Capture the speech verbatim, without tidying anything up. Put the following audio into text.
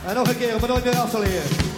En nog een keer om het nooit meer af te leren.